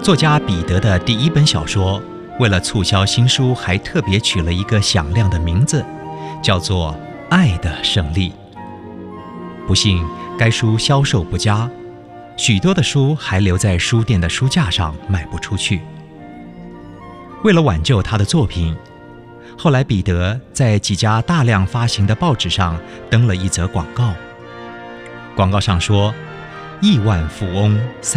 作家彼得的第一本小说，为了促销新书，还特别取了一个响亮的名字，叫做《爱的胜利》。不幸，该书销售不佳，许多的书还留在书店的书架上卖不出去。为了挽救他的作品，后来彼得在几家大量发行的报纸上登了一则广告。广告上说，亿万富翁